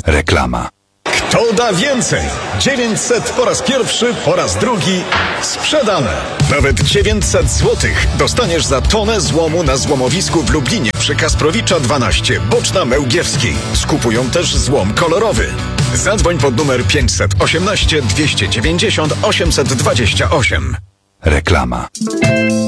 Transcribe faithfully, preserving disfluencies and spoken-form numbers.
Reklama. Kto da więcej? dziewięćset po raz pierwszy, po raz drugi sprzedane. Nawet dziewięćset złotych dostaniesz za tonę złomu na złomowisku w Lublinie przy Kasprowicza dwanaście, Boczna Mełgiewskiej. Skupują też złom kolorowy. Zadzwoń pod numer pięćset osiemnaście dwieście dziewięćdziesiąt osiemset dwadzieścia osiem. Reklama.